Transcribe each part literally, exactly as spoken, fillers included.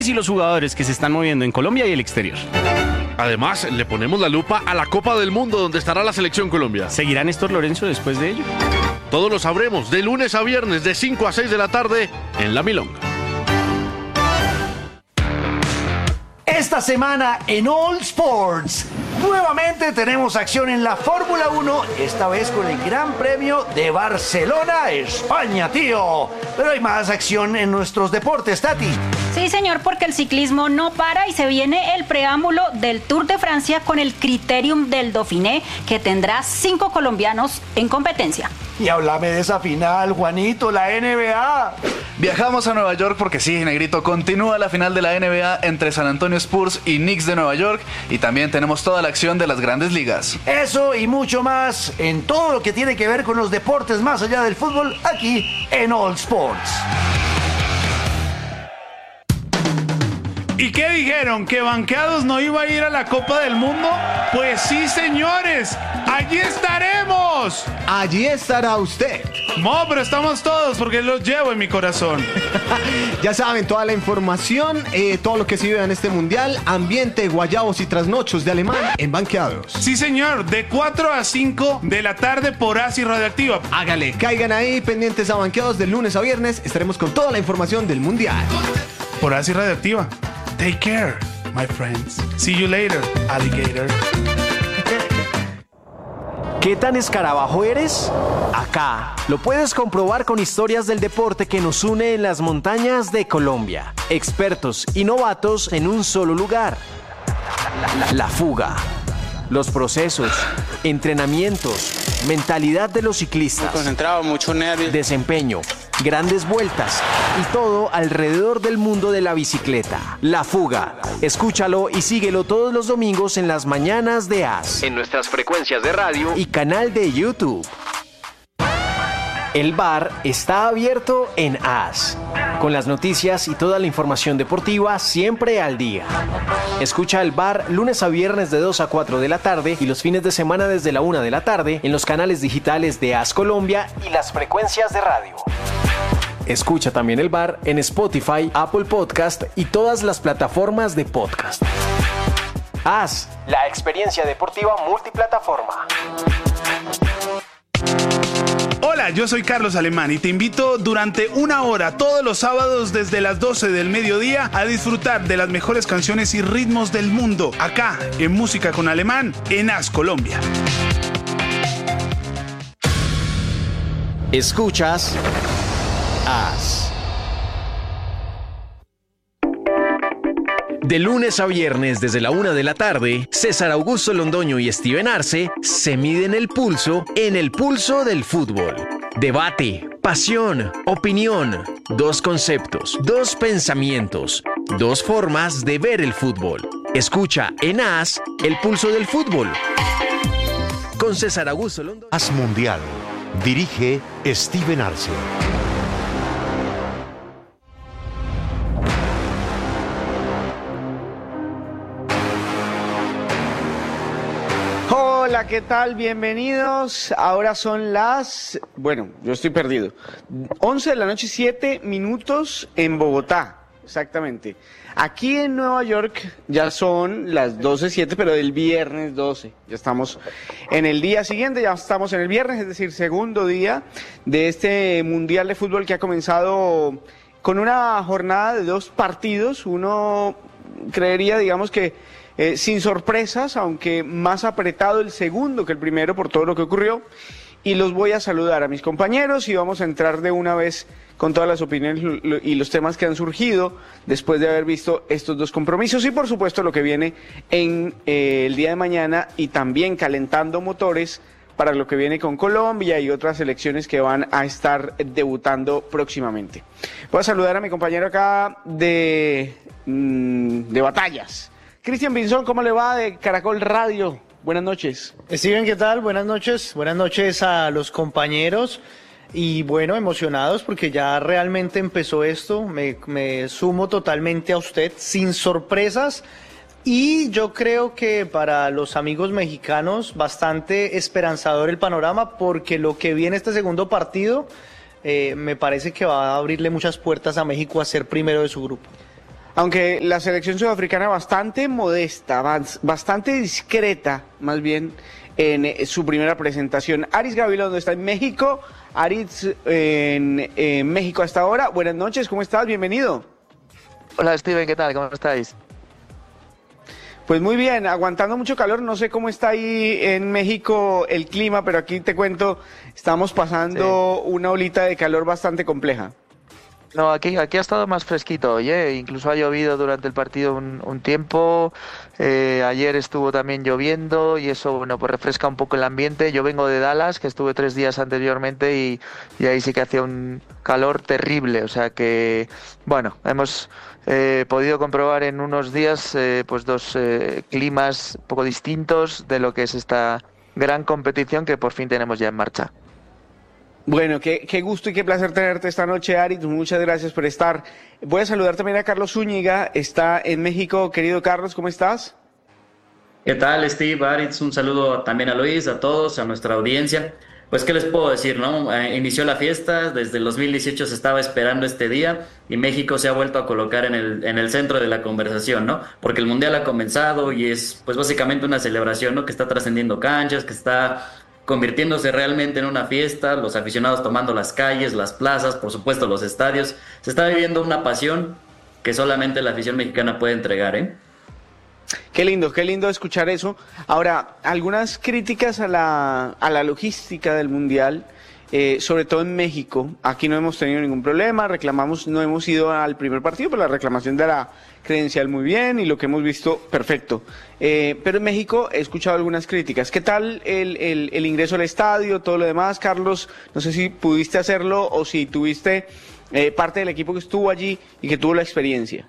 y los jugadores que se están moviendo en Colombia y el exterior. Además, le ponemos la lupa a la Copa del Mundo, donde estará la Selección Colombia. ¿Seguirá Néstor Lorenzo después de ello? Todo lo sabremos de lunes a viernes de cinco a seis de la tarde en La Milonga. Esta semana en All Sports, nuevamente tenemos acción en la Fórmula uno, esta vez con el Gran Premio de Barcelona, España, tío. Pero hay más acción en nuestros deportes, Tati. Sí, señor, porque el ciclismo no para y se viene el preámbulo del Tour de Francia con el Criterium del Dauphiné, que tendrá cinco colombianos en competencia. Y háblame de esa final, Juanito, la N B A. Viajamos a Nueva York porque sí, negrito, continúa la final de la N B A entre San Antonio Spurs y Knicks de Nueva York, y también tenemos toda la acción de las grandes ligas. Eso y mucho más en todo lo que tiene que ver con los deportes más allá del fútbol, aquí en All Sports. ¿Y qué dijeron? ¿Que Banqueados no iba a ir a la Copa del Mundo? Pues sí, señores, allí estaremos. Allí estará usted. No, pero estamos todos porque los llevo en mi corazón. Ya saben, toda la información, eh, todo lo que se vive en este mundial, ambiente, guayabos y trasnochos de Alemán en Banqueados. Sí, señor, de cuatro a cinco de la tarde por Asi Radioactiva. Hágale, caigan ahí pendientes a Banqueados de lunes a viernes. Estaremos con toda la información del mundial. Por Asi Radioactiva. Take care, my friends. See you later, alligator. ¿Qué tan escarabajo eres? Acá lo puedes comprobar con historias del deporte que nos une en las montañas de Colombia. Expertos y novatos en un solo lugar. La, la fuga. Los procesos, entrenamientos, mentalidad de los ciclistas. Muy concentrado, mucho nervio. Desempeño, grandes vueltas y todo alrededor del mundo de la bicicleta. La Fuga. Escúchalo y síguelo todos los domingos en las mañanas de A S. En nuestras frecuencias de radio y canal de YouTube. El bar está abierto en A S, con las noticias y toda la información deportiva siempre al día. Escucha el bar lunes a viernes de dos a cuatro de la tarde y los fines de semana desde la una de la tarde en los canales digitales de A S Colombia y las frecuencias de radio. Escucha también el bar en Spotify, Apple Podcast y todas las plataformas de podcast. A S, la experiencia deportiva multiplataforma. Hola, yo soy Carlos Alemán y te invito durante una hora todos los sábados desde las doce del mediodía a disfrutar de las mejores canciones y ritmos del mundo, acá en Música con Alemán, en A S Colombia. Escuchas A S. De lunes a viernes desde la una de la tarde, César Augusto Londoño y Steven Arce se miden el pulso en el pulso del fútbol. Debate, pasión, opinión, dos conceptos, dos pensamientos, dos formas de ver el fútbol. Escucha en A S el pulso del fútbol. Con César Augusto Londoño. A S Mundial. Dirige Steven Arce. Hola, ¿qué tal? Bienvenidos. Ahora son las... Bueno, yo estoy perdido. once de la noche, siete minutos en Bogotá. Exactamente. Aquí en Nueva York ya son las doce siete, pero del viernes doce. Ya estamos en el día siguiente, ya estamos en el viernes, es decir, segundo día de este Mundial de Fútbol que ha comenzado con una jornada de dos partidos. Uno creería, digamos que eh, sin sorpresas, aunque más apretado el segundo que el primero por todo lo que ocurrió. Y los voy a saludar a mis compañeros y vamos a entrar de una vez con todas las opiniones y los temas que han surgido después de haber visto estos dos compromisos y por supuesto lo que viene en eh, el día de mañana y también calentando motores para lo que viene con Colombia y otras selecciones que van a estar debutando próximamente. Voy a saludar a mi compañero acá de, mmm, de batallas. Cristian Pinzón, ¿cómo le va de Caracol Radio? Buenas noches. Steven, ¿qué tal? Buenas noches. Buenas noches a los compañeros. Y bueno, emocionados porque ya realmente empezó esto. Me, me sumo totalmente a usted, sin sorpresas. Y yo creo que para los amigos mexicanos bastante esperanzador el panorama porque lo que viene este segundo partido eh, me parece que va a abrirle muchas puertas a México a ser primero de su grupo. Aunque la selección sudafricana bastante modesta, bastante discreta, más bien, en su primera presentación. Aritz Gabilondo está en México. Aritz, en, en México hasta ahora. Buenas noches, ¿cómo estás? Bienvenido. Hola, Steven, ¿qué tal? ¿Cómo estáis? Pues muy bien, aguantando mucho calor. No sé cómo está ahí en México el clima, pero aquí te cuento, estamos pasando sí. una olita de calor bastante compleja. No, aquí, aquí ha estado más fresquito hoy, ¿eh? Incluso ha llovido durante el partido un, un tiempo, eh, ayer estuvo también lloviendo y eso, bueno, pues refresca un poco el ambiente. Yo vengo de Dallas, que estuve tres días anteriormente y, y ahí sí que hacía un calor terrible, o sea que, bueno, hemos eh, podido comprobar en unos días eh, pues dos eh, climas un poco distintos de lo que es esta gran competición que por fin tenemos ya en marcha. Bueno, qué, qué gusto y qué placer tenerte esta noche, Aritz. Muchas gracias por estar. Voy a saludar también a Carlos Zúñiga, está en México. Querido Carlos, ¿cómo estás? ¿Qué tal, Steve, Aritz? Un saludo también a Luis, a todos, a nuestra audiencia. Pues, ¿qué les puedo decir, no? Eh, inició la fiesta, desde el dos mil dieciocho se estaba esperando este día y México se ha vuelto a colocar en el, en el centro de la conversación, ¿no? Porque el Mundial ha comenzado y es, pues, básicamente una celebración, ¿no? Que está trascendiendo canchas, que está convirtiéndose realmente en una fiesta, los aficionados tomando las calles, las plazas, por supuesto los estadios. Se está viviendo una pasión que solamente la afición mexicana puede entregar, ¿eh? Qué lindo, qué lindo escuchar eso. Ahora, algunas críticas a la, a la logística del Mundial, eh, sobre todo en México. Aquí no hemos tenido ningún problema, reclamamos, no hemos ido al primer partido, pero la reclamación de la credencial muy bien y lo que hemos visto, perfecto. Eh, pero en México he escuchado algunas críticas. ¿Qué tal el, el, el ingreso al estadio, todo lo demás? Carlos, no sé si pudiste hacerlo o si tuviste eh, parte del equipo que estuvo allí y que tuvo la experiencia.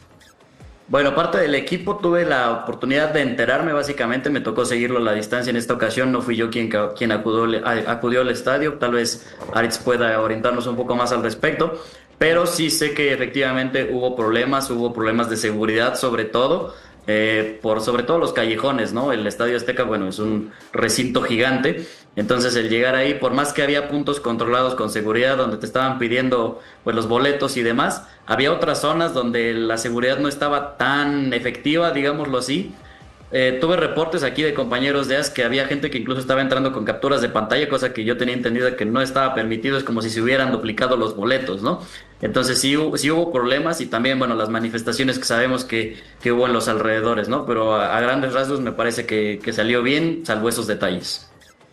Bueno, parte del equipo tuve la oportunidad de enterarme, básicamente me tocó seguirlo a la distancia en esta ocasión, no fui yo quien, quien acudió, acudió al estadio, tal vez Aritz pueda orientarnos un poco más al respecto, pero sí sé que efectivamente hubo problemas, hubo problemas de seguridad sobre todo, eh, por sobre todo los callejones, ¿no? El Estadio Azteca, bueno, es un recinto gigante, entonces el llegar ahí, por más que había puntos controlados con seguridad donde te estaban pidiendo pues los boletos y demás, había otras zonas donde la seguridad no estaba tan efectiva, digámoslo así. Eh, tuve reportes aquí de compañeros de A S que había gente que incluso estaba entrando con capturas de pantalla, cosa que yo tenía entendido que no estaba permitido, es como si se hubieran duplicado los boletos, ¿no? Entonces sí, sí hubo problemas y también, bueno, las manifestaciones que sabemos que, que hubo en los alrededores, ¿no? Pero a, a grandes rasgos me parece que, que salió bien, salvo esos detalles.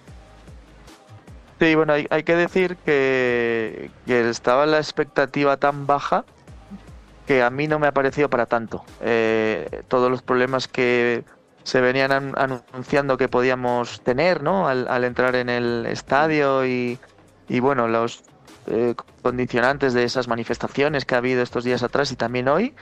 Sí, bueno, hay, hay que decir que, que estaba la expectativa tan baja que a mí no me ha parecido para tanto. Eh, todos los problemas que se venían an- anunciando que podíamos tener, ¿no? Al, al entrar en el estadio y, y bueno, los eh, condicionantes de esas manifestaciones que ha habido estos días atrás y también hoy,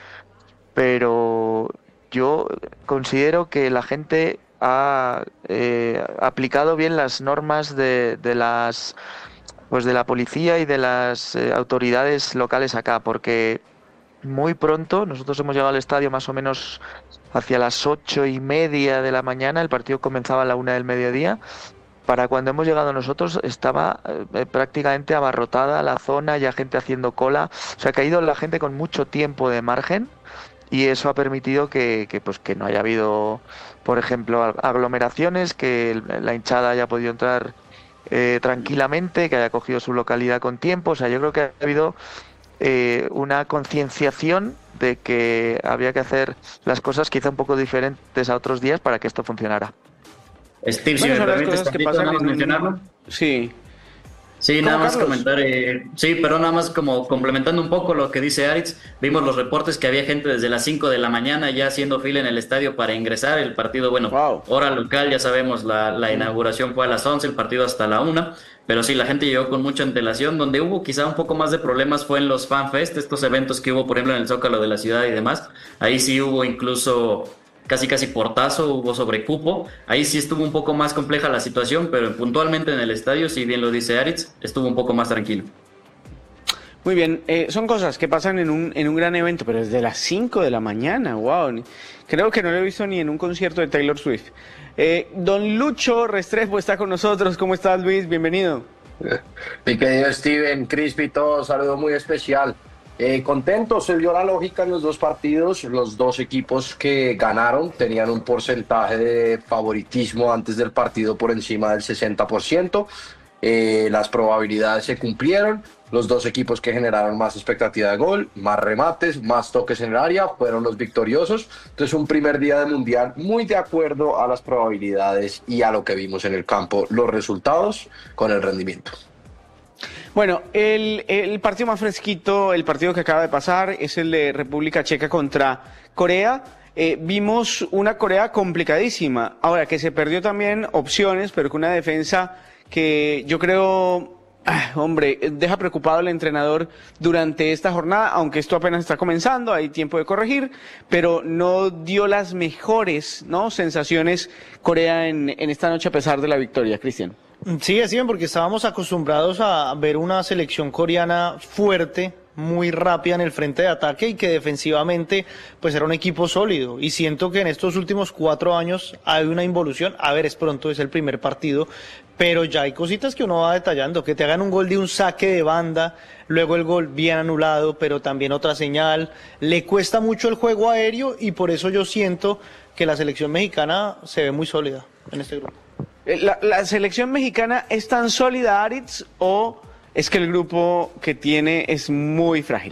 pero yo considero que la gente ha eh, aplicado bien las normas de, de las pues de la policía y de las eh, autoridades locales acá, porque muy pronto, nosotros hemos llegado al estadio más o menos hacia las ocho y media de la mañana, el partido comenzaba a la una del mediodía. Para cuando hemos llegado nosotros estaba eh, prácticamente abarrotada la zona, ya gente haciendo cola, o sea que ha ido la gente con mucho tiempo de margen y eso ha permitido que, que, pues, que no haya habido, por ejemplo, aglomeraciones, que la hinchada haya podido entrar eh, tranquilamente, que haya cogido su localidad con tiempo, o sea yo creo que ha habido Eh, una concienciación de que había que hacer las cosas quizá un poco diferentes a otros días para que esto funcionara. Steve, si me permites nada más mencionarlo. Sí. Sí, nada más comentar, eh, sí, pero nada más como complementando un poco lo que dice Aritz, vimos los reportes que había gente desde las cinco de la mañana ya haciendo fila en el estadio para ingresar, el partido, bueno, wow. Hora local, ya sabemos, la, la inauguración fue a las once, el partido hasta la una, pero sí, la gente llegó con mucha antelación, donde hubo quizá un poco más de problemas fue en los FanFest, estos eventos que hubo, por ejemplo, en el Zócalo de la ciudad y demás, ahí sí hubo incluso casi casi portazo, hubo sobrecupo, ahí sí estuvo un poco más compleja la situación, pero puntualmente en el estadio, si bien lo dice Aritz, estuvo un poco más tranquilo. Muy bien, eh, son cosas que pasan en un, en un gran evento, pero desde las cinco de la mañana, wow, creo que no lo he visto ni en un concierto de Taylor Swift. Eh, don Lucho Restrepo está con nosotros, ¿cómo estás, Luis? Bienvenido. Mi querido Steven, Crispy, todo, saludo muy especial. Eh, contento, se vio la lógica en los dos partidos. Los dos equipos que ganaron tenían un porcentaje de favoritismo antes del partido por encima del sesenta por ciento. Eh, las probabilidades se cumplieron. Los dos equipos que generaron más expectativa de gol, más remates, más toques en el área, fueron los victoriosos. Entonces, un primer día de Mundial muy de acuerdo a las probabilidades y a lo que vimos en el campo, los resultados con el rendimiento. Bueno, el, el partido más fresquito, el partido que acaba de pasar, es el de República Checa contra Corea. Eh, vimos una Corea complicadísima. Ahora, que se perdió también opciones, pero con una defensa que yo creo... Ah, hombre, deja preocupado al entrenador durante esta jornada, aunque esto apenas está comenzando, hay tiempo de corregir, pero no dio las mejores, ¿no?, sensaciones Corea en, en esta noche a pesar de la victoria, Cristian. Sí, así bien, porque estábamos acostumbrados a ver una selección coreana fuerte, muy rápida en el frente de ataque y que defensivamente pues era un equipo sólido, y siento que en estos últimos cuatro años hay una involución. A ver, es pronto, es el primer partido, pero ya hay cositas que uno va detallando, que te hagan un gol de un saque de banda, luego el gol bien anulado, pero también otra señal, le cuesta mucho el juego aéreo, y por eso yo siento que la selección mexicana se ve muy sólida en este grupo. ¿La, la selección mexicana es tan sólida, Aritz, o es que el grupo que tiene es muy frágil?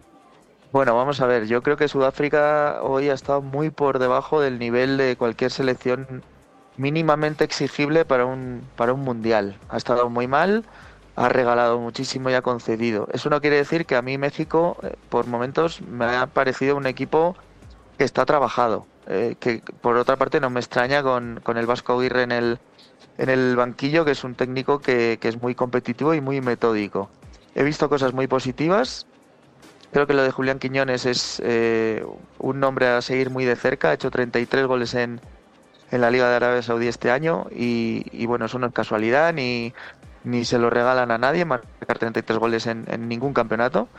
Bueno, vamos a ver, yo creo que Sudáfrica hoy ha estado muy por debajo del nivel de cualquier selección mínimamente exigible para un, para un mundial. Ha estado muy mal, ha regalado muchísimo y ha concedido. Eso no quiere decir que a mí México, eh, por momentos, me ha parecido un equipo que está trabajado. Eh, que por otra parte no me extraña con, con el Vasco Aguirre en el, en el banquillo, que es un técnico que, que es muy competitivo y muy metódico. He visto cosas muy positivas. Creo que lo de Julián Quiñones es eh, un nombre a seguir muy de cerca. Ha hecho treinta y tres goles en, en la Liga de Arabia Saudí este año y, y bueno, eso no es casualidad ni, ni se lo regalan a nadie, marcar treinta y tres goles en, en ningún campeonato.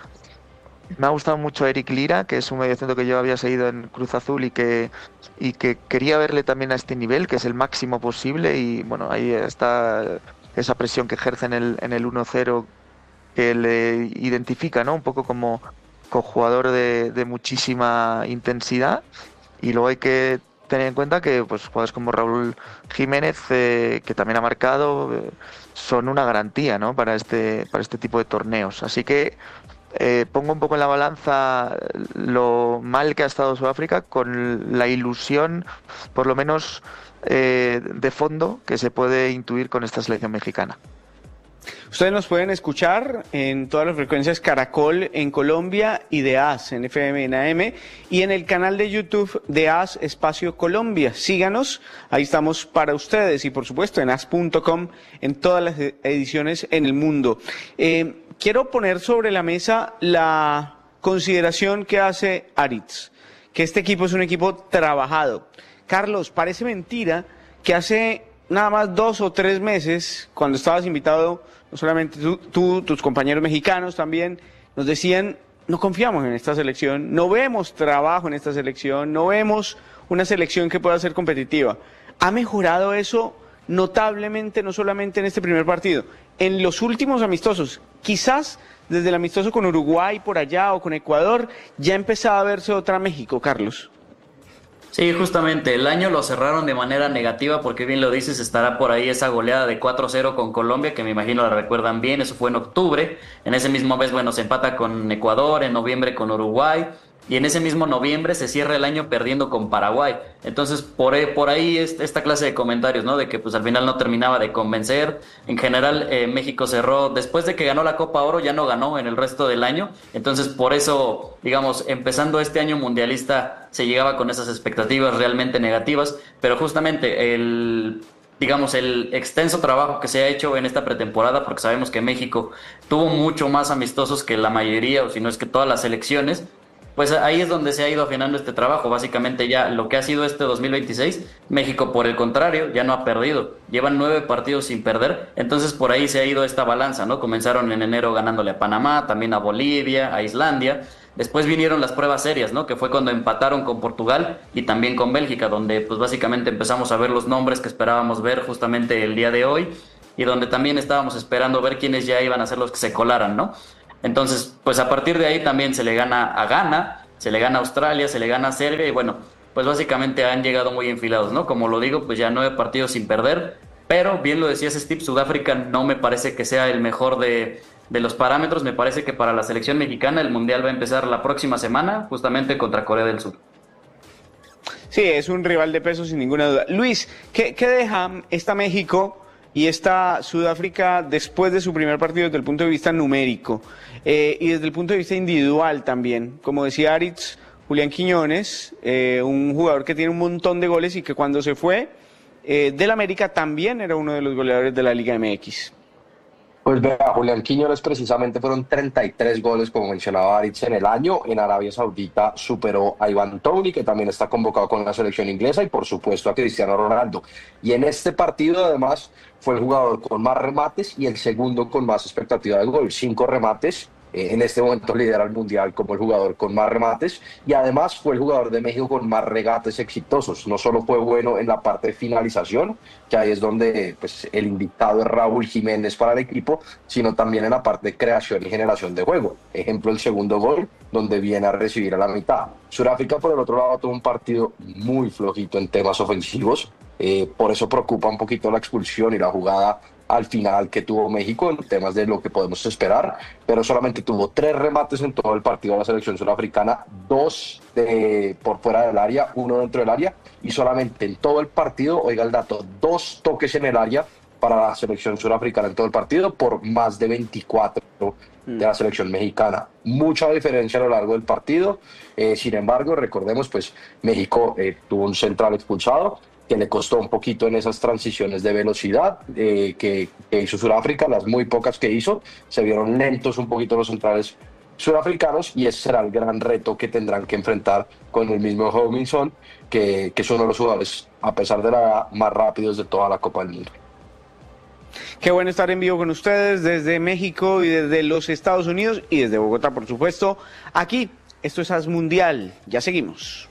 Me ha gustado mucho Eric Lira, que es un mediocentro que yo había seguido en Cruz Azul y que, y que quería verle también a este nivel, que es el máximo posible, y bueno, ahí está esa presión que ejerce en el, en el uno cero, que le identifica, ¿no?, un poco como, como jugador de, de muchísima intensidad. Y luego hay que tener en cuenta que pues jugadores como Raúl Jiménez, eh, que también ha marcado, eh, son una garantía, ¿no?, para este, para este tipo de torneos. Así que Eh, pongo un poco en la balanza lo mal que ha estado Sudáfrica con la ilusión, por lo menos eh, de fondo, que se puede intuir con esta selección mexicana. Ustedes nos pueden escuchar en todas las frecuencias Caracol en Colombia y de A S en F M en A M, y en el canal de YouTube de A S Espacio Colombia. Síganos, ahí estamos para ustedes, y por supuesto en A S punto com en todas las ediciones en el mundo. Eh, quiero poner sobre la mesa la consideración que hace Aritz, que este equipo es un equipo trabajado. Carlos, parece mentira que hace nada más dos o tres meses, cuando estabas invitado, no solamente tú, tú, tus compañeros mexicanos también, nos decían, no confiamos en esta selección, no vemos trabajo en esta selección, no vemos una selección que pueda ser competitiva. ¿Ha mejorado eso notablemente, no solamente en este primer partido, en los últimos amistosos? Quizás desde el amistoso con Uruguay por allá o con Ecuador, ya empezaba a verse otra México, Carlos. Sí, justamente, el año lo cerraron de manera negativa porque bien lo dices, estará por ahí esa goleada de cuatro cero con Colombia, que me imagino la recuerdan bien, eso fue en octubre. En ese mismo mes, bueno, se empata con Ecuador, en noviembre con Uruguay, y en ese mismo noviembre se cierra el año perdiendo con Paraguay. Entonces, por, por ahí es esta clase de comentarios, ¿no?, de que pues al final no terminaba de convencer. En general, eh, México cerró, después de que ganó la Copa Oro, ya no ganó en el resto del año. Entonces, por eso, digamos, empezando este año mundialista, se llegaba con esas expectativas realmente negativas. Pero justamente el... digamos, el extenso trabajo que se ha hecho en esta pretemporada, porque sabemos que México tuvo mucho más amistosos que la mayoría, o si no es que todas las selecciones, pues ahí es donde se ha ido afinando este trabajo. Básicamente ya lo que ha sido este dos mil veintiséis, México por el contrario ya no ha perdido, llevan nueve partidos sin perder, entonces por ahí se ha ido esta balanza, ¿no? Comenzaron en enero ganándole a Panamá, también a Bolivia, a Islandia, después vinieron las pruebas serias, ¿no?, que fue cuando empataron con Portugal y también con Bélgica, donde pues básicamente empezamos a ver los nombres que esperábamos ver justamente el día de hoy, y donde también estábamos esperando ver quiénes ya iban a ser los que se colaran, ¿no? Entonces, pues a partir de ahí también se le gana a Ghana, se le gana a Australia, se le gana a Serbia y bueno, pues básicamente han llegado muy enfilados, ¿no? Como lo digo, pues ya nueve partidos sin perder, pero bien lo decía Steve, Sudáfrica no me parece que sea el mejor de, de los parámetros, me parece que para la selección mexicana el Mundial va a empezar la próxima semana, justamente contra Corea del Sur. Sí, es un rival de peso sin ninguna duda. Luis, ¿qué, qué deja esta México y esta Sudáfrica después de su primer partido desde el punto de vista numérico eh, y desde el punto de vista individual también? Como decía Aritz, Julián Quiñones, eh, un jugador que tiene un montón de goles y que cuando se fue eh, del América también era uno de los goleadores de la Liga M X. Pues vea, Julián Quiñones precisamente fueron treinta y tres goles, como mencionaba Aritz, en el año. En Arabia Saudita superó a Ivan Toney, que también está convocado con la selección inglesa, y por supuesto a Cristiano Ronaldo. Y en este partido, además, fue el jugador con más remates y el segundo con más expectativa de gol. Cinco remates. Eh, en este momento lidera el Mundial como el jugador con más remates y además fue el jugador de México con más regates exitosos. No solo fue bueno en la parte de finalización, que ahí es donde pues, el invitado es Raúl Jiménez para el equipo, sino también en la parte de creación y generación de juego. Ejemplo, el segundo gol, donde viene a recibir a la mitad. Sudáfrica, por el otro lado, tuvo un partido muy flojito en temas ofensivos. Eh, por eso preocupa un poquito la expulsión y la jugada al final que tuvo México en temas de lo que podemos esperar, pero solamente tuvo tres remates en todo el partido de la selección surafricana, dos de, por fuera del área, uno dentro del área, y solamente en todo el partido, oiga el dato, dos toques en el área para la selección surafricana en todo el partido por más de veinticuatro de la selección mexicana. Mucha diferencia a lo largo del partido, eh, sin embargo, recordemos, pues México eh, tuvo un central expulsado, que le costó un poquito en esas transiciones de velocidad eh, que, que hizo Sudáfrica, las muy pocas que hizo, se vieron lentos un poquito los centrales surafricanos y ese será el gran reto que tendrán que enfrentar con el mismo Houminson, que, que es uno de los jugadores, a pesar de la edad, más rápidos de toda la Copa del Mundo. Qué bueno estar en vivo con ustedes desde México y desde los Estados Unidos y desde Bogotá, por supuesto. Aquí, esto es A S Mundial, ya seguimos.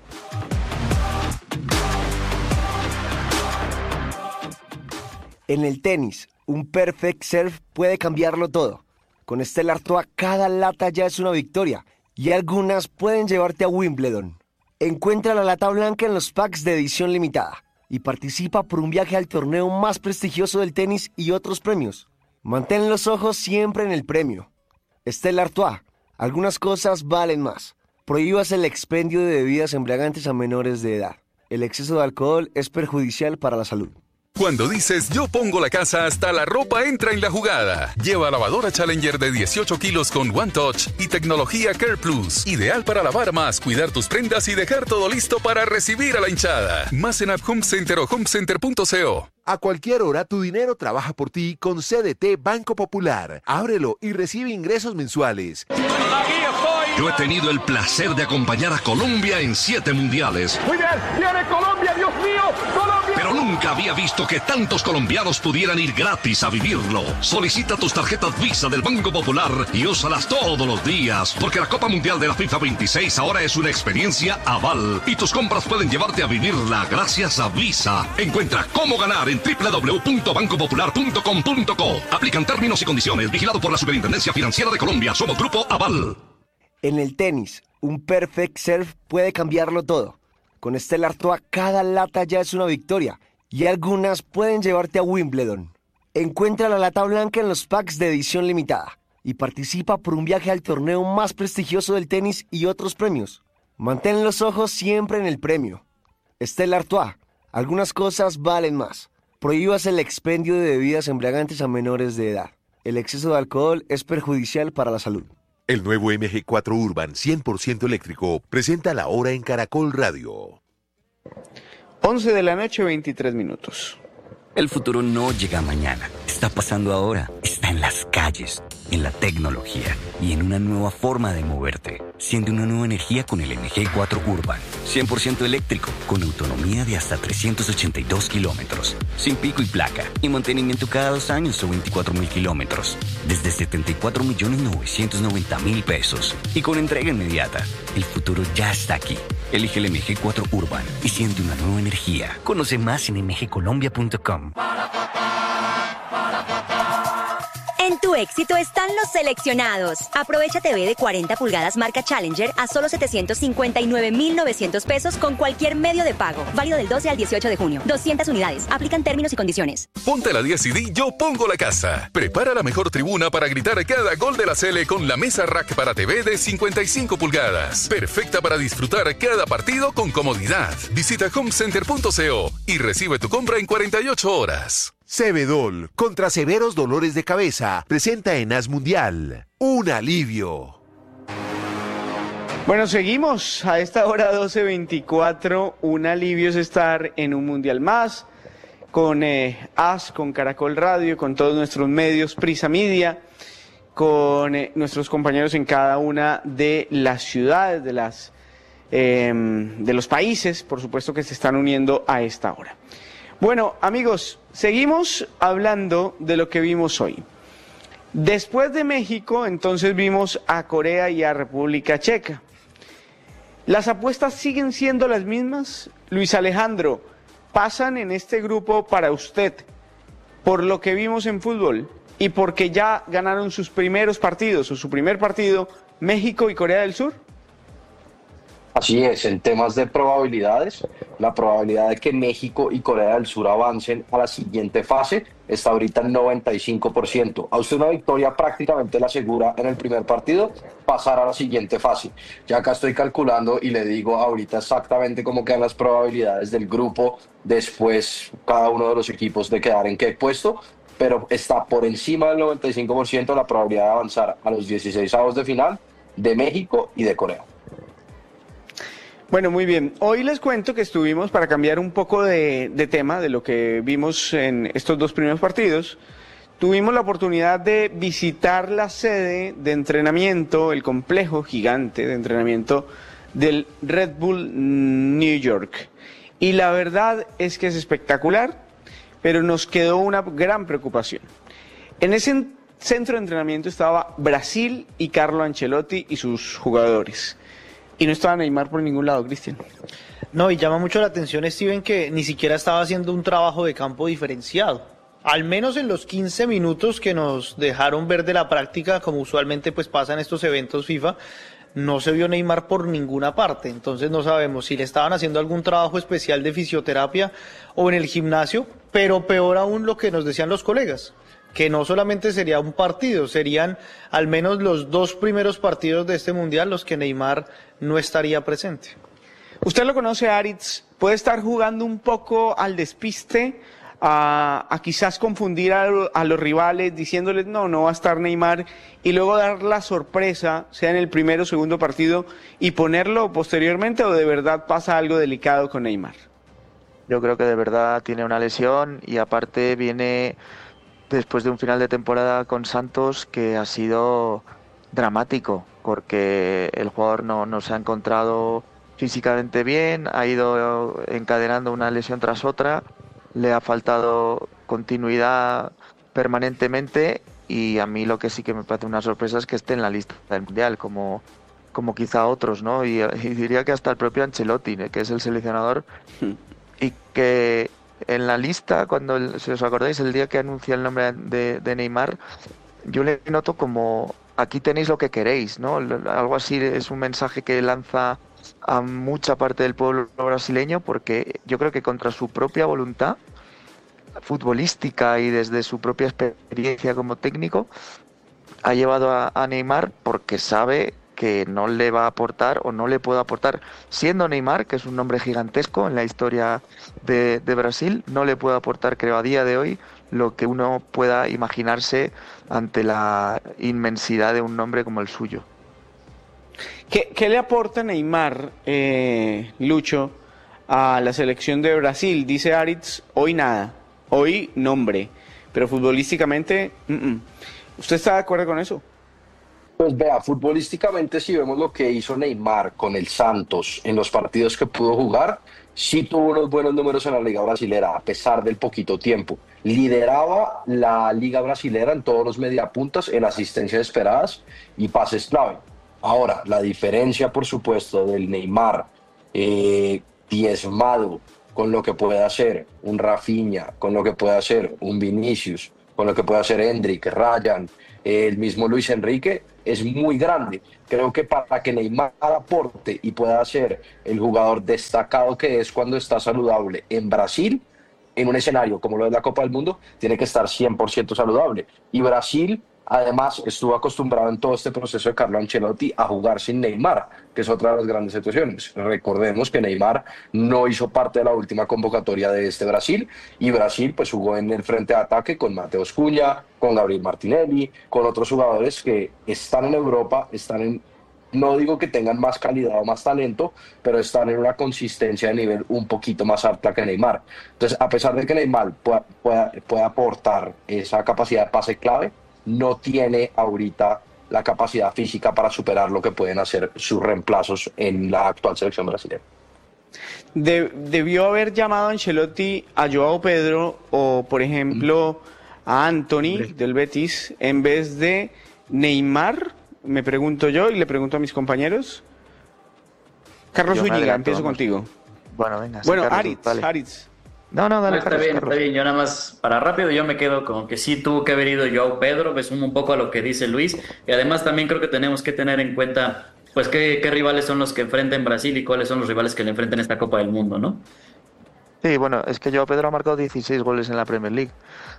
En el tenis, un perfect serve puede cambiarlo todo. Con Stella Artois, cada lata ya es una victoria y algunas pueden llevarte a Wimbledon. Encuentra la lata blanca en los packs de edición limitada y participa por un viaje al torneo más prestigioso del tenis y otros premios. Mantén los ojos siempre en el premio. Stella Artois, algunas cosas valen más. Prohíbas el expendio de bebidas embriagantes a menores de edad. El exceso de alcohol es perjudicial para la salud. Cuando dices yo pongo la casa, hasta la ropa entra en la jugada. Lleva lavadora Challenger de dieciocho kilos con One Touch y tecnología Care Plus. Ideal para lavar más, cuidar tus prendas y dejar todo listo para recibir a la hinchada. Más en App Home Center o homecenter punto co. A cualquier hora tu dinero trabaja por ti con C D T Banco Popular. Ábrelo y recibe ingresos mensuales. Yo he tenido el placer de acompañar a Colombia en siete mundiales. Muy bien, viene Colombia, Dios mío, Colombia. Pero nunca había visto que tantos colombianos pudieran ir gratis a vivirlo. Solicita tus tarjetas Visa del Banco Popular y úsalas todos los días, porque la Copa Mundial de la FIFA veintiséis ahora es una experiencia aval y tus compras pueden llevarte a vivirla gracias a Visa. Encuentra cómo ganar en doble u doble u doble u punto banco popular punto com punto co. Aplican términos y condiciones. Vigilado por la Superintendencia Financiera de Colombia. Somos Grupo Aval. En el tenis, un perfect serve puede cambiarlo todo. Con Stella Artois, cada lata ya es una victoria y algunas pueden llevarte a Wimbledon. Encuentra la lata blanca en los packs de edición limitada y participa por un viaje al torneo más prestigioso del tenis y otros premios. Mantén los ojos siempre en el premio. Stella Artois, algunas cosas valen más. Prohíbas el expendio de bebidas embriagantes a menores de edad. El exceso de alcohol es perjudicial para la salud. El nuevo M G cuatro Urban cien por ciento eléctrico presenta la hora en Caracol Radio. once de la noche, veintitrés minutos. El futuro no llega mañana, está pasando ahora, está en las calles, en la tecnología y en una nueva forma de moverte. Siente una nueva energía con el M G cuatro Urban, cien por ciento eléctrico, con autonomía de hasta trescientos ochenta y dos kilómetros, sin pico y placa y mantenimiento cada dos años o veinticuatro mil kilómetros, desde setenta y cuatro millones novecientos noventa mil pesos y con entrega inmediata. El futuro ya está aquí. Elige el M G cuatro Urban y siente una nueva energía. Conoce más en m g colombia punto com. En tu éxito están los seleccionados. Aprovecha T V de cuarenta pulgadas marca Challenger a solo setecientos cincuenta y nueve mil novecientos pesos con cualquier medio de pago. Válido del doce al dieciocho de junio. doscientas unidades. Aplican términos y condiciones. Ponte la diez y di Yo Pongo la Casa. Prepara la mejor tribuna para gritar cada gol de la Sele con la mesa rack para T V de cincuenta y cinco pulgadas. Perfecta para disfrutar cada partido con comodidad. Visita homecenter punto co y recibe tu compra en cuarenta y ocho horas. Cebedol, contra severos dolores de cabeza, presenta en A S Mundial un alivio. Bueno, seguimos a esta hora doce veinticuatro. Un alivio es estar en un mundial más, con eh, A S, con Caracol Radio, con todos nuestros medios, Prisa Media, con eh, nuestros compañeros en cada una de las ciudades, de, las, eh, de los países, por supuesto, que se están uniendo a esta hora. Bueno, amigos, seguimos hablando de lo que vimos hoy. Después de México, entonces vimos a Corea y a República Checa. ¿Las apuestas siguen siendo las mismas? Luis Alejandro, ¿pasan en este grupo para usted por lo que vimos en fútbol y porque ya ganaron sus primeros partidos o su primer partido México y Corea del Sur? Así es, en temas de probabilidades, la probabilidad de que México y Corea del Sur avancen a la siguiente fase está ahorita en noventa y cinco por ciento. A usted una victoria prácticamente la asegura en el primer partido pasar a la siguiente fase. Ya acá estoy calculando y le digo ahorita exactamente cómo quedan las probabilidades del grupo, después cada uno de los equipos de quedar en qué puesto, pero está por encima del noventa y cinco por ciento la probabilidad de avanzar a los dieciseisavos de final de México y de Corea. Bueno, muy bien. Hoy les cuento que estuvimos, para cambiar un poco de, de tema de lo que vimos en estos dos primeros partidos, tuvimos la oportunidad de visitar la sede de entrenamiento, el complejo gigante de entrenamiento del Red Bull New York. Y la verdad es que es espectacular, pero nos quedó una gran preocupación. En ese centro de entrenamiento estaba Brasil y Carlo Ancelotti y sus jugadores. Y no estaba Neymar por ningún lado, Cristian. No, y llama mucho la atención, Steven, que ni siquiera estaba haciendo un trabajo de campo diferenciado. Al menos en los quince minutos que nos dejaron ver de la práctica, como usualmente pues pasa en estos eventos FIFA, no se vio Neymar por ninguna parte. Entonces no sabemos si le estaban haciendo algún trabajo especial de fisioterapia o en el gimnasio, pero peor aún lo que nos decían los colegas, que no solamente sería un partido, serían al menos los dos primeros partidos de este Mundial los que Neymar no estaría presente. Usted lo conoce, Aritz, puede estar jugando un poco al despiste, a, a quizás confundir a, a los rivales, diciéndoles no, no va a estar Neymar, y luego dar la sorpresa, sea en el primero o segundo partido, y ponerlo posteriormente, o de verdad pasa algo delicado con Neymar. Yo creo que de verdad tiene una lesión y aparte viene después de un final de temporada con Santos que ha sido dramático, porque el jugador no, no se ha encontrado físicamente bien, ha ido encadenando una lesión tras otra, le ha faltado continuidad permanentemente y a mí lo que sí que me parece una sorpresa es que esté en la lista del Mundial, como, como quizá otros, ¿no? Y, y diría que hasta el propio Ancelotti, ¿eh? Que es el seleccionador, y que en la lista, cuando, el, si os acordáis, el día que anuncia el nombre de, de Neymar, yo le noto como, aquí tenéis lo que queréis, ¿no? Algo así es un mensaje que lanza a mucha parte del pueblo brasileño, porque yo creo que contra su propia voluntad futbolística y desde su propia experiencia como técnico, ha llevado a, a Neymar porque sabe que no le va a aportar o no le puede aportar, siendo Neymar, que es un nombre gigantesco en la historia de, de Brasil, no le puede aportar, creo, a día de hoy, lo que uno pueda imaginarse ante la inmensidad de un nombre como el suyo. ¿Qué, qué le aporta Neymar, eh, Lucho, a la selección de Brasil? Dice Aritz, hoy nada, hoy nombre, pero futbolísticamente, mm-mm. ¿Usted está de acuerdo con eso? Pues vea, futbolísticamente si vemos lo que hizo Neymar con el Santos en los partidos que pudo jugar, sí tuvo unos buenos números en la Liga Brasilera, a pesar del poquito tiempo. Lideraba la Liga Brasilera en todos los mediapuntas, en asistencias esperadas y pases clave. Ahora, la diferencia, por supuesto, del Neymar eh, diezmado con lo que puede hacer un Rafinha, con lo que puede hacer un Vinicius, con lo que puede hacer Endrick, Ryan, eh, el mismo Luis Enrique, es muy grande. Creo que para que Neymar aporte y pueda ser el jugador destacado que es cuando está saludable en Brasil, en un escenario como lo es la Copa del Mundo, tiene que estar cien por ciento saludable. Y Brasil, además, estuvo acostumbrado en todo este proceso de Carlo Ancelotti a jugar sin Neymar, que es otra de las grandes situaciones. Recordemos que Neymar no hizo parte de la última convocatoria de este Brasil, y Brasil pues jugó en el frente de ataque con Mateus Cunha, con Gabriel Martinelli, con otros jugadores que están en Europa, están en... No digo que tengan más calidad o más talento, pero están en una consistencia de nivel un poquito más alta que Neymar. Entonces, a pesar de que Neymar pueda, pueda, pueda aportar esa capacidad de pase clave, no tiene ahorita la capacidad física para superar lo que pueden hacer sus reemplazos en la actual selección brasileña. De, debió haber llamado a Ancelotti a Joao Pedro o, por ejemplo, a Anthony del Betis en vez de Neymar, me pregunto yo y le pregunto a mis compañeros. Carlos Yo me Zúñiga, adelanto, empiezo vamos. contigo. Bueno, venga. sí, Bueno, Carlos, Aritz, dale. Aritz. No, no, dale, No, está Carlos, bien, Carlos. está bien. Yo nada más, para rápido, yo me quedo con que sí tuvo que haber ido Joao Pedro, me sumo un poco a lo que dice Luis, y además también creo que tenemos que tener en cuenta, pues, qué, qué rivales son los que enfrenten Brasil y cuáles son los rivales que le enfrenten esta Copa del Mundo, ¿no? Sí, bueno, es que Joao Pedro ha marcado dieciséis goles en la Premier League.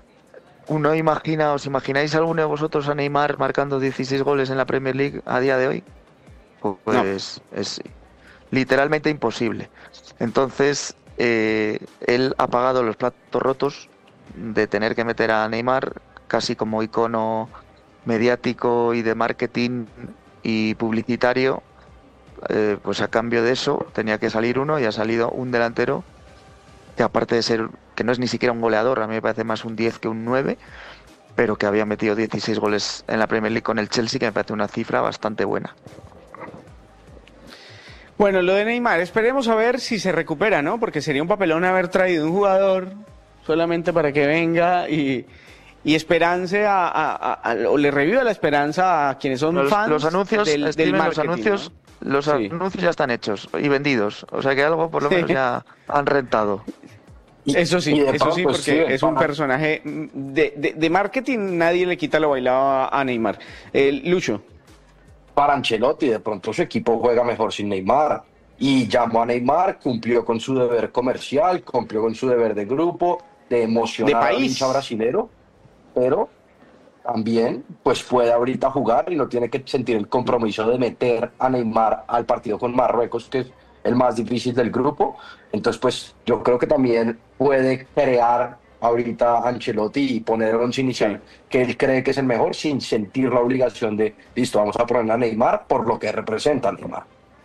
Uno imagina, ¿os imagináis alguno de vosotros a Neymar marcando dieciséis goles en la Premier League a día de hoy? Pues es literalmente imposible. Entonces, eh, él ha pagado los platos rotos de tener que meter a Neymar casi como icono mediático y de marketing y publicitario. Eh, pues a cambio de eso tenía que salir uno y ha salido un delantero que, aparte de ser, que no es ni siquiera un goleador, a mí me parece más un diez que un nueve, pero que había metido dieciséis goles en la Premier League con el Chelsea, que me parece una cifra bastante buena. Bueno, lo de Neymar, esperemos a ver si se recupera, ¿no? Porque sería un papelón haber traído un jugador solamente para que venga y, y esperance a, a- a- a- o le reviva la esperanza a quienes son Los, fans los anuncios, del, del Steven, los marketing, anuncios, ¿no? los Sí. anuncios ya están hechos y vendidos, o sea que algo por lo Sí. menos ya han rentado. Eso sí, y de eso paso, sí, pues, porque sí, es un para- personaje de, de, de marketing, nadie le quita lo bailado a, a Neymar. Eh, Lucho. Para Ancelotti, de pronto su equipo juega mejor sin Neymar. Y llamó a Neymar, cumplió con su deber comercial, cumplió con su deber de grupo, de emocionar De al país. hincha brasilero, pero también pues puede ahorita jugar y no tiene que sentir el compromiso de meter a Neymar al partido con Marruecos, que es el más difícil del grupo. Entonces pues yo creo que también puede crear ahorita Ancelotti y poner el once inicial que él cree que es el mejor, sin sentir la obligación de, listo, vamos a poner a Neymar por lo que representa Neymar.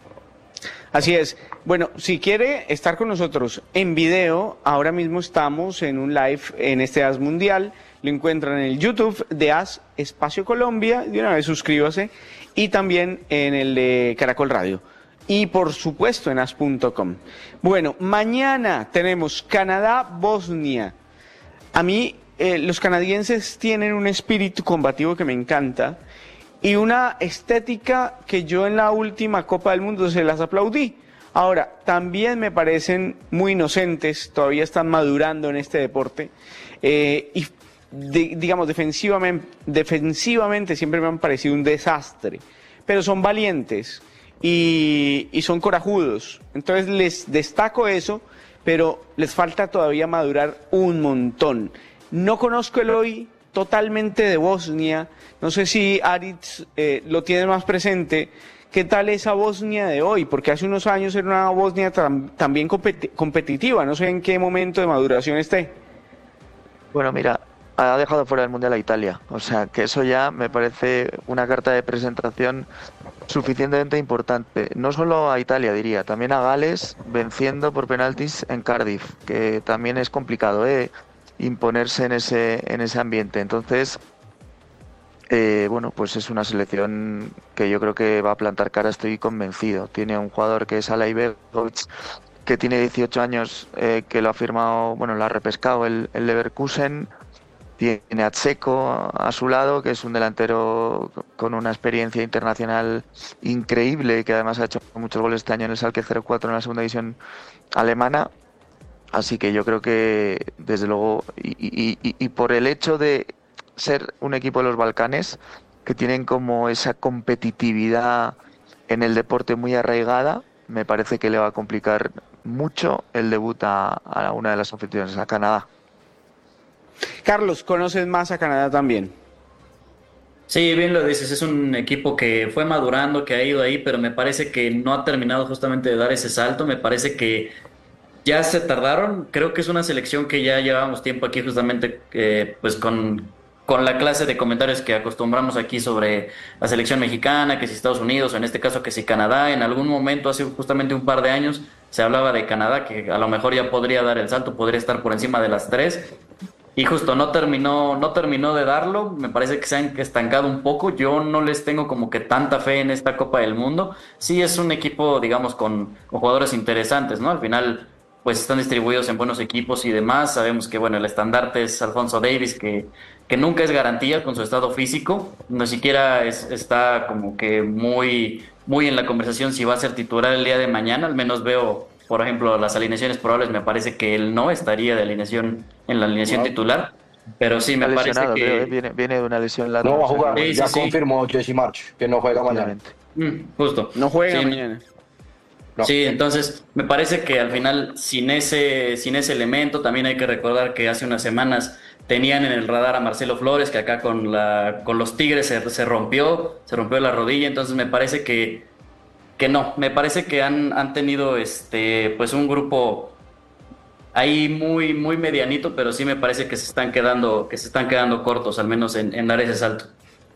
Así es. Bueno, si quiere estar con nosotros en video, ahora mismo estamos en un live en este A S Mundial. Lo encuentran en el YouTube de A S Espacio Colombia. De una vez suscríbase. Y también en el de Caracol Radio. Y por supuesto en as punto com. Bueno, mañana tenemos Canadá-Bosnia. A mí, eh, los canadienses tienen un espíritu combativo que me encanta. Y una estética que yo en la última Copa del Mundo se las aplaudí. Ahora, también me parecen muy inocentes, todavía están madurando en este deporte. Eh, y, de- digamos, defensivamente, defensivamente siempre me han parecido un desastre. Pero son valientes y, y son corajudos. Entonces les destaco eso, pero les falta todavía madurar un montón. No conozco el hoy totalmente de Bosnia. No sé si Aritz eh, lo tiene más presente. ¿Qué tal esa Bosnia de hoy? Porque hace unos años era una Bosnia tam- también competi- competitiva. No sé en qué momento de maduración esté. Bueno, mira, ha dejado fuera del Mundial a Italia, o sea que eso ya me parece una carta de presentación suficientemente importante. No solo a Italia, diría, también a Gales, venciendo por penaltis en Cardiff, que también es complicado, ¿eh? imponerse en ese, en ese ambiente. Entonces, eh, bueno, pues es una selección que yo creo que va a plantar cara, estoy convencido. Tiene un jugador que es Alay Begovic, que tiene dieciocho años, eh, que lo ha firmado, bueno, lo ha repescado el, el Leverkusen. Tiene a Dzeko a su lado, que es un delantero con una experiencia internacional increíble, que además ha hecho muchos goles este año en el Schalke cero cuatro en la segunda división alemana. Así que yo creo que, desde luego, y, y- y- y por el hecho de ser un equipo de los Balcanes que tienen como esa competitividad en el deporte muy arraigada, me parece que le va a complicar mucho el debut a, a una de las anfitriones, a Canadá. Carlos, ¿conoces más a Canadá también? Sí, bien lo dices, es un equipo que fue madurando, que ha ido ahí, pero me parece que no ha terminado justamente de dar ese salto, me parece que ya se tardaron, creo que es una selección que ya llevamos tiempo aquí justamente eh, pues con, con la clase de comentarios que acostumbramos aquí sobre la selección mexicana, que si Estados Unidos, o en este caso que si Canadá, en algún momento hace justamente un par de años se hablaba de Canadá, que a lo mejor ya podría dar el salto, podría estar por encima de las tres. Y justo no terminó, no terminó de darlo, me parece que se han estancado un poco, yo no les tengo como que tanta fe en esta Copa del Mundo. Sí es un equipo, digamos, con, con jugadores interesantes, ¿no? Al final, pues están distribuidos en buenos equipos y demás, sabemos que, bueno, el estandarte es Alphonso Davies, que, que nunca es garantía con su estado físico, no siquiera es, está como que muy, muy en la conversación si va a ser titular el día de mañana, al menos veo... Por ejemplo, las alineaciones probables, me parece que él no estaría de alineación en la alineación wow. titular, pero sí me parece que... Creo, viene, viene de una lesión larga. No va a jugar, sí, ya sí, confirmó sí. Jesse March, que no juega mañana. Mm, justo. No juega sí, mañana. No. Sí, entonces me parece que al final, sin ese, sin ese elemento, también hay que recordar que hace unas semanas tenían en el radar a Marcelo Flores, que acá con, la, con los Tigres se, se rompió, se rompió la rodilla, entonces me parece que... Que no, me parece que han, han tenido este pues un grupo ahí muy, muy medianito, pero sí me parece que se están quedando, que se están quedando cortos, al menos en, en dar ese salto.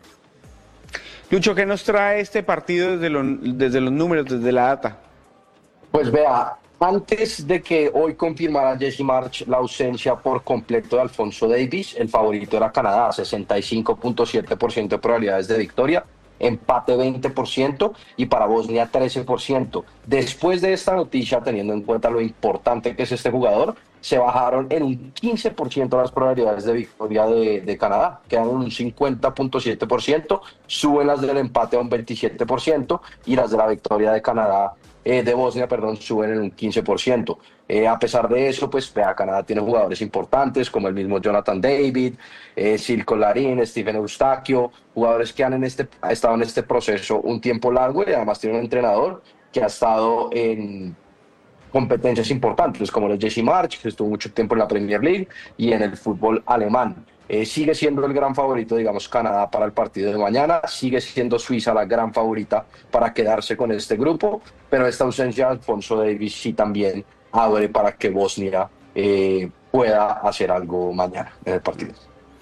Lucho, ¿qué nos trae este partido desde, lo, desde los números, desde la data? Pues vea, antes de que hoy confirmara Jesse March la ausencia por completo de Alphonso Davies, el favorito era Canadá, sesenta y cinco punto siete por ciento de probabilidades de victoria. Empate veinte por ciento y para Bosnia trece por ciento. Después de esta noticia, teniendo en cuenta lo importante que es este jugador, se bajaron en un quince por ciento las probabilidades de victoria de, de Canadá, quedan en un cincuenta punto siete por ciento, suben las del empate a un veintisiete por ciento y las de la victoria de Canadá, eh, de Bosnia, perdón, suben en un quince por ciento. Eh, a pesar de eso, pues vea, Canadá tiene jugadores importantes como el mismo Jonathan David, eh, Silko Larin, Stephen Eustaquio, jugadores que han en este, estado en este proceso un tiempo largo y además tiene un entrenador que ha estado en competencias importantes como el Jesse March, que estuvo mucho tiempo en la Premier League y en el fútbol alemán. Eh, sigue siendo el gran favorito, digamos, Canadá para el partido de mañana, sigue siendo Suiza la gran favorita para quedarse con este grupo, pero esta ausencia de Alphonso Davies sí también abre para que Bosnia eh, pueda hacer algo mañana en el partido.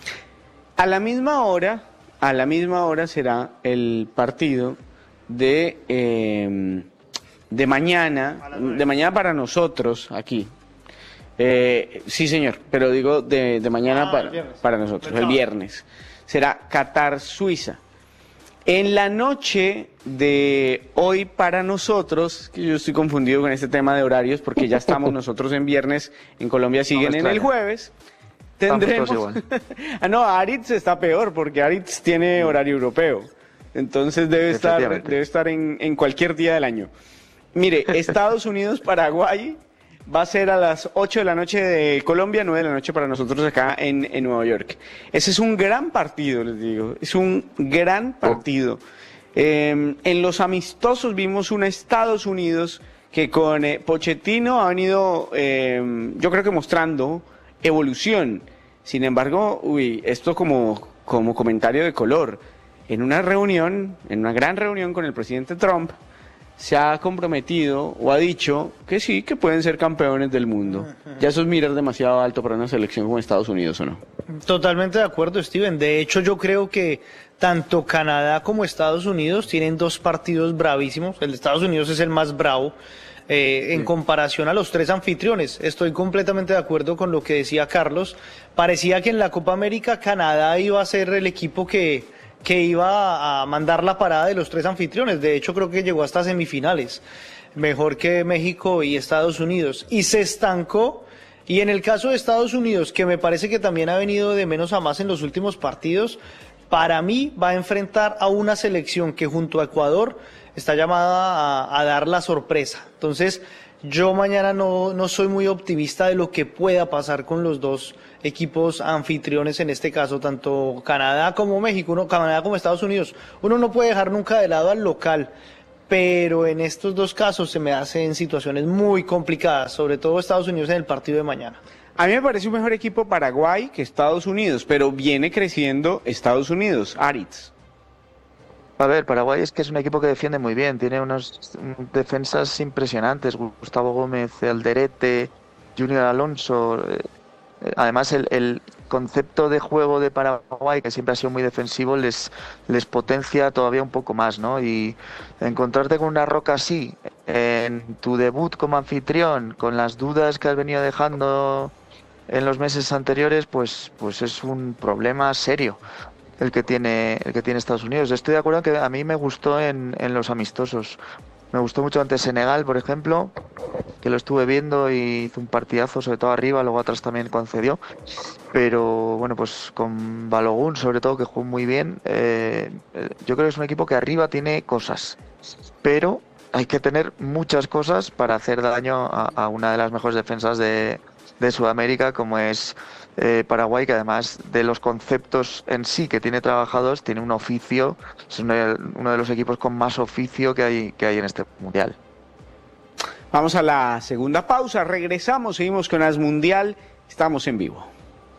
A la misma hora, a la misma hora será el partido de, eh, de mañana, de mañana para nosotros aquí. Eh, sí, señor, pero digo de, de mañana ah, para, para nosotros, el viernes. Será Qatar-Suiza. En la noche de hoy para nosotros, que yo estoy confundido con este tema de horarios porque ya estamos nosotros en viernes, en Colombia siguen no en el jueves, tendremos... ah, no, Aritz está peor porque Aritz tiene horario europeo, entonces debe estar, debe estar en, en cualquier día del año. Mire, Estados Unidos-Paraguay va a ser a las ocho de la noche de Colombia, nueve de la noche para nosotros acá en, en Nueva York. Ese es un gran partido, les digo, es un gran partido. Eh, en los amistosos vimos un Estados Unidos que con eh, Pochettino ha venido, eh, yo creo que mostrando evolución. Sin embargo, uy, esto como, como comentario de color, en una reunión, en una gran reunión con el presidente Trump, se ha comprometido o ha dicho que sí, que pueden ser campeones del mundo. ¿Ya eso es mirar demasiado alto para una selección como Estados Unidos o no? Totalmente de acuerdo, Steven. De hecho, yo creo que tanto Canadá como Estados Unidos tienen dos partidos bravísimos. El de Estados Unidos es el más bravo eh, en sí. comparación a los tres anfitriones. Estoy completamente de acuerdo con lo que decía Carlos. Parecía que en la Copa América Canadá iba a ser el equipo que... que iba a mandar la parada de los tres anfitriones. De hecho, creo que llegó hasta semifinales, mejor que México y Estados Unidos, y se estancó. Y en el caso de Estados Unidos, que me parece que también ha venido de menos a más en los últimos partidos, para mí va a enfrentar a una selección que junto a Ecuador está llamada a, a dar la sorpresa. Entonces, Yo mañana no, no soy muy optimista de lo que pueda pasar con los dos equipos anfitriones, en este caso, tanto Canadá como México, uno, Canadá como Estados Unidos. Uno no puede dejar nunca de lado al local, pero en estos dos casos se me hacen situaciones muy complicadas, sobre todo Estados Unidos en el partido de mañana. A mí me parece un mejor equipo Paraguay que Estados Unidos, pero viene creciendo Estados Unidos. Aritz. A ver, Paraguay es que es un equipo que defiende muy bien, tiene unas defensas impresionantes, Gustavo Gómez, Alderete, Junior Alonso. Además, el, el concepto de juego de Paraguay, que siempre ha sido muy defensivo, les, les potencia todavía un poco más, ¿no? Y encontrarte con una Roca así, en tu debut como anfitrión, con las dudas que has venido dejando en los meses anteriores, pues, pues es un problema serio el que tiene el que tiene Estados Unidos. Estoy de acuerdo en que a mí me gustó en, en los amistosos. Me gustó mucho ante Senegal, por ejemplo, que lo estuve viendo y hizo un partidazo, sobre todo arriba, luego atrás también concedió. Pero bueno, pues con Balogun, sobre todo, que jugó muy bien, eh, yo creo que es un equipo que arriba tiene cosas, pero hay que tener muchas cosas para hacer daño a, a una de las mejores defensas de, de Sudamérica, como es Eh, Paraguay, que además de los conceptos en sí que tiene trabajados, tiene un oficio, es uno de, uno de los equipos con más oficio que hay, que hay en este Mundial. Vamos a la segunda pausa, regresamos, seguimos con As Mundial, estamos en vivo.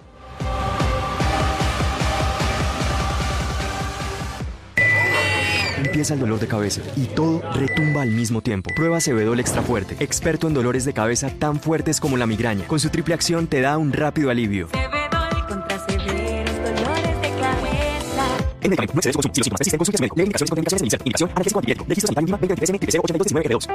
Empieza el dolor de cabeza y todo retumba al mismo tiempo. Prueba Sebedol Extra Fuerte, experto en dolores de cabeza tan fuertes como la migraña. Con su triple acción te da un rápido alivio. Sebedol contra severos dolores de cabeza. En medicamento, no excedes su consumo. Si los síntomas persisten, consulte a su médico. Lee indicaciones y contraindicaciones en el INSERT. Indicación, analgésico antibiótico. Registro sanitario mínima veinte veintitrés M, triple cero ochenta y dos diecinueve G dos.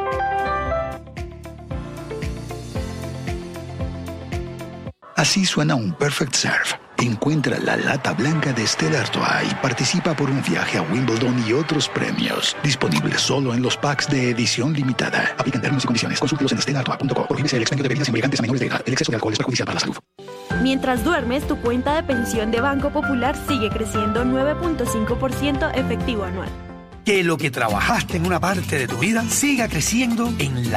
Así suena un Perfect Serve. Encuentra la lata blanca de Stella Artois y participa por un viaje a Wimbledon y otros premios. Disponible solo en los packs de edición limitada. Aplican términos y condiciones. Consúltelos en stella artois punto com. Prohíbese el expendio de bebidas embriagantes a menores de edad. El exceso de alcohol es perjudicial para la salud. Mientras duermes, tu cuenta de pensión de Banco Popular sigue creciendo nueve punto cinco por ciento efectivo anual. Que lo que trabajaste en una parte de tu vida siga creciendo en la